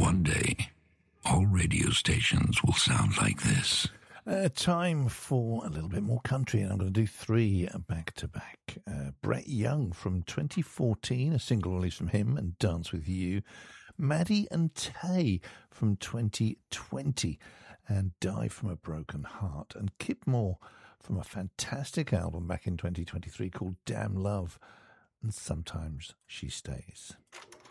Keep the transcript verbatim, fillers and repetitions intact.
One day, all radio stations will sound like this. Uh, time for a little bit more country, and I'm going to do three back-to-back. Uh, Brett Young from twenty fourteen, a single release from him, and Dance With You. Maddie and Tay from twenty twenty, and Die From A Broken Heart. And Kip Moore from a fantastic album back in twenty twenty-three called Damn Love, and Sometimes She Stays.